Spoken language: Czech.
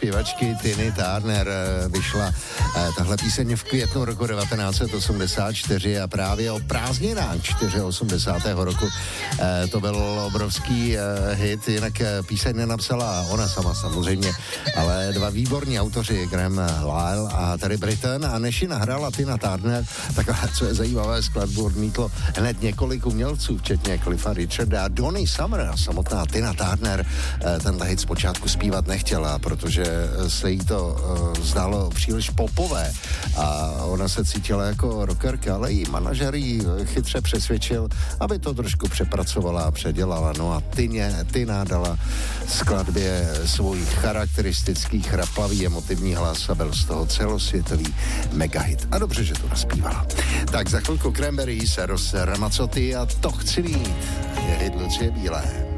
zpěvačky Tiny Turner vyšla tahle píseň v květnu roku 1984 a právě o prázdninách 84. roku to byl obrovský hit, jinak píseň nenapsala ona sama samozřejmě, ale dva výborní autoři, Graham Lyle a Terry Britten, a než ji nahrála Tina Turner, tak co je zajímavé, skladbu odmítlo hned několik umělců, včetně Cliffa Richarda a Donny Summer. A samotná Tina Turner tenhle hit zpočátku zpívat nechtěla, protože se jí to zdálo příliš popové a ona se cítila jako rockerka, ale její manažer jí chytře přesvědčil, aby to trošku přepracovala a předělala. No a Tina dala skladbě svůj charakteristický chraplavý emotivní hlas a byl z toho celosvětový megahit. A dobře, že to naspívala. Tak za chvilku Cranberries, Eros Ramazzotti a To chci mít je hit Lucie Bílé.